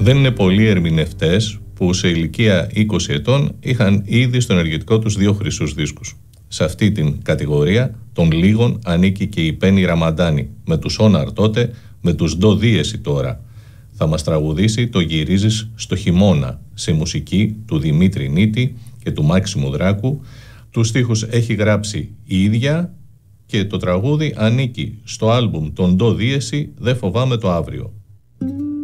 Δεν είναι πολλοί ερμηνευτές που σε ηλικία 20 ετών είχαν ήδη στο ενεργητικό τους 2 χρυσούς δίσκους. Σε αυτή την κατηγορία των λίγων ανήκει και η Πέννη Ραμαντάνη, με τους Όναρ τότε, με τους Ντο Δίεση τώρα. Θα μας τραγουδήσει το «Γυρίζεις στο χειμώνα», σε μουσική του Δημήτρη Νίτη και του Μάξιμου Δράκου. Τους στίχους έχει γράψει η ίδια και το τραγούδι ανήκει στο άλμπουμ των Ντο Δίεση «Δεν φοβάμαι το αύριο».